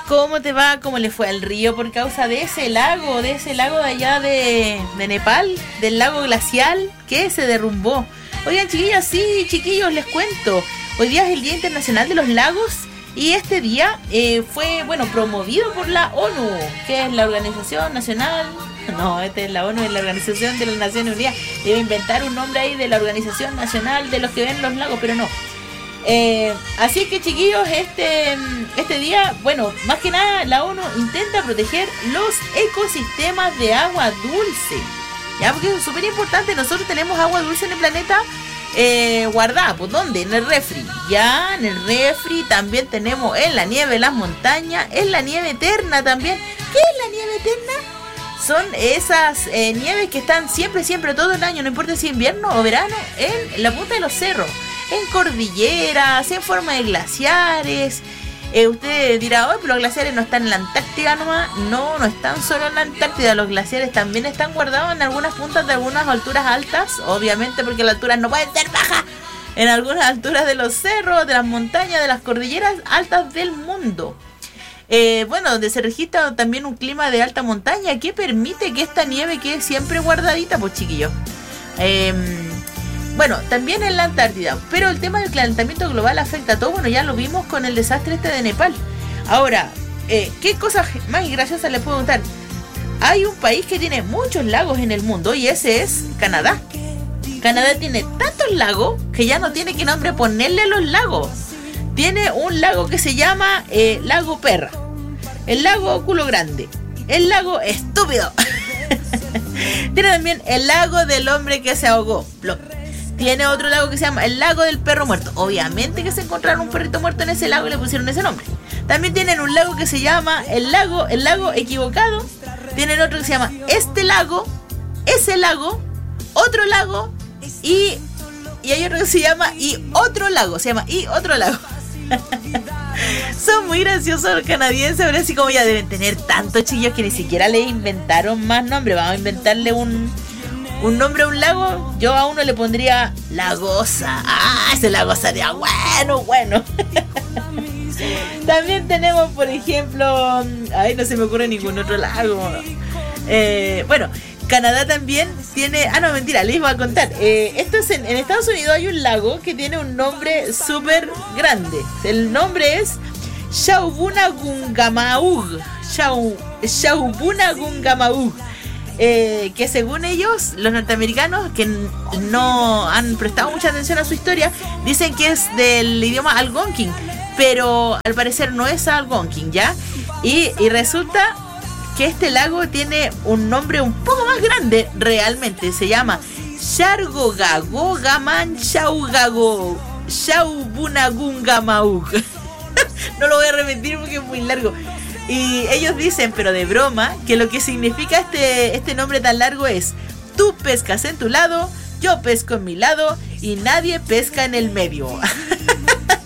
¿Cómo te va? ¿Cómo le fue al río por causa de ese lago de allá de Nepal, del lago glacial que se derrumbó? Oigan, chiquillas, sí, chiquillos, les cuento. Hoy día es el Día Internacional de los Lagos y este día fue, promovido por la ONU, que es la Organización Nacional... No, es la ONU, es la Organización de las Naciones Unidas. Debe inventar un nombre ahí de la Organización Nacional de los que ven los lagos, pero no. Así que, chiquillos, este día, más que nada la ONU intenta proteger los ecosistemas de agua dulce, ya, porque eso es súper importante. Nosotros tenemos agua dulce en el planeta guardada, ¿pues dónde? En el refri, ya, en el refri. También tenemos en la nieve, en las montañas, en la nieve eterna también. ¿Qué es la nieve eterna? Son esas nieves que están siempre, todo el año, no importa si invierno o verano, en la punta de los cerros, en cordilleras, en forma de glaciares. Usted dirá, pero los glaciares no están en la Antártida nomás. No están solo en la Antártida. Los glaciares también están guardados en algunas puntas de algunas alturas altas, obviamente porque las alturas no pueden ser bajas. En algunas alturas de los cerros, de las montañas, de las cordilleras altas del mundo. Donde se registra también un clima de alta montaña que permite que esta nieve quede siempre guardadita, pues chiquillos. También en la Antártida. Pero el tema del calentamiento global afecta a todo. Ya lo vimos con el desastre de Nepal. Ahora, ¿qué cosas más graciosas les puedo contar? Hay un país que tiene muchos lagos en el mundo y ese es Canadá. Canadá tiene tantos lagos que ya no tiene qué nombre ponerle a los lagos. Tiene un lago que se llama Lago Perra, el lago Culo Grande, el lago Estúpido. Tiene también el lago del hombre que se ahogó. Tiene otro lago que se llama el lago del perro muerto. Obviamente que se encontraron un perrito muerto en ese lago y le pusieron ese nombre. También tienen un lago que se llama el lago equivocado. Tienen otro que se llama este lago, ese lago, otro lago y hay otro que se llama y otro lago. Se llama y otro lago. Son muy graciosos los canadienses, pero así como ya deben tener tantos chiquillos que ni siquiera le inventaron más nombres. Vamos a inventarle un nombre a un lago. Yo a uno le pondría Lagosa. Ese lago sería bueno. También tenemos, por ejemplo, no se me ocurre ningún otro lago. Canadá también tiene... no, mentira, les iba a contar. Esto es en Estados Unidos hay un lago que tiene un nombre súper grande. El nombre es Shawbunagungamauug. Shawbunagungamauug. Que según ellos, los norteamericanos, que no han prestado mucha atención a su historia, dicen que es del idioma algonquin. Pero al parecer no es algonquin, ¿ya? Y resulta... que este lago tiene un nombre un poco más grande realmente. Se llama Shawbunagungamauug. No lo voy a repetir porque es muy largo. Y ellos dicen, pero de broma, que lo que significa este nombre tan largo es: tú pescas en tu lado, yo pesco en mi lado y nadie pesca en el medio.